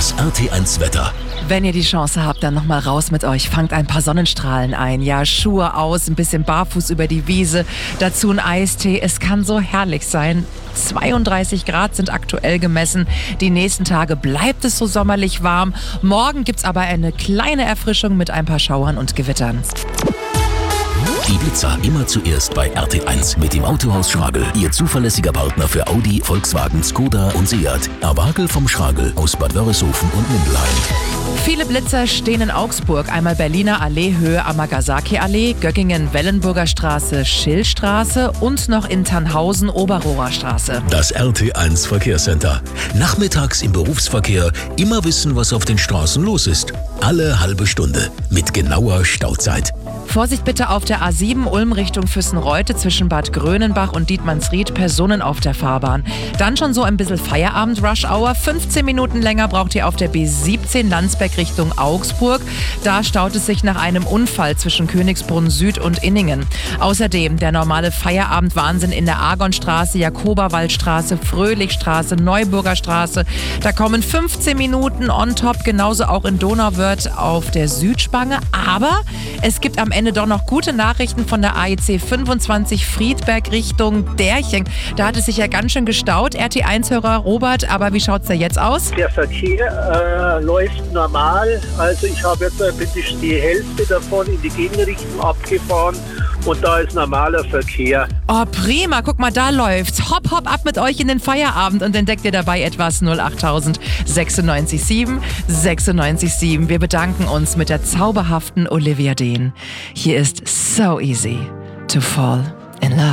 Das RT1 Wetter. Wenn ihr die Chance habt, dann nochmal raus mit euch. Fangt ein paar Sonnenstrahlen ein. Ja, Schuhe aus, ein bisschen barfuß über die Wiese. Dazu ein Eistee. Es kann so herrlich sein. 32 Grad sind aktuell gemessen. Die nächsten Tage bleibt es so sommerlich warm. Morgen gibt's aber eine kleine Erfrischung mit ein paar Schauern und Gewittern. Die Blitzer immer zuerst bei RT1 mit dem Autohaus Schragel. Ihr zuverlässiger Partner für Audi, Volkswagen, Skoda und Seat. Erwagel vom Schragel aus Bad Wörishofen und Mindelheim. Viele Blitzer stehen in Augsburg. Einmal Berliner Allee, Höhe Amagasaki-Allee, Göggingen, Wellenburger Straße, Schillstraße und noch in Tannhausen, Oberrohrer Straße. Das RT1 Verkehrscenter. Nachmittags im Berufsverkehr immer wissen, was auf den Straßen los ist. Alle halbe Stunde mit genauer Stauzeit. Vorsicht bitte auf der A7 Ulm Richtung Füssenreute zwischen Bad Grönenbach und Dietmannsried, Personen auf der Fahrbahn. Dann schon so ein bisschen Feierabend-Rush-Hour. 15 Minuten länger braucht ihr auf der B17 Landsberg Richtung Augsburg. Da staut es sich nach einem Unfall zwischen Königsbrunn Süd und Inningen. Außerdem der normale Feierabend-Wahnsinn in der Argonstraße, Jakoberwaldstraße, Fröhlichstraße, Neuburger Straße. Da kommen 15 Minuten on top, genauso auch in Donauwörth auf der Südspange. Aber es gibt am Ende doch noch gute Nachrichten von der AEC 25 Friedberg Richtung Derching. Da hat es sich ja ganz schön gestaut. RT1-Hörer Robert, aber wie schaut's da jetzt aus? Der Verkehr läuft normal. Also ich habe jetzt die Hälfte davon in die Gegenrichtung abgefahren und da ist normaler Verkehr. Oh, prima. Guck mal, da läuft's. Hopp, hopp, ab mit euch in den Feierabend und entdeckt ihr dabei etwas 08000 96 7. Wir bedanken uns mit der zauberhaften Olivia Dean. Hier ist So Easy to Fall in Love.